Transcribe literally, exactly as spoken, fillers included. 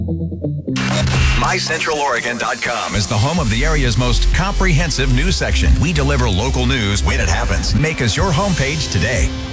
my central oregon dot com is the home of the area's most comprehensive news section. We deliver local news when it happens. Make us your homepage today.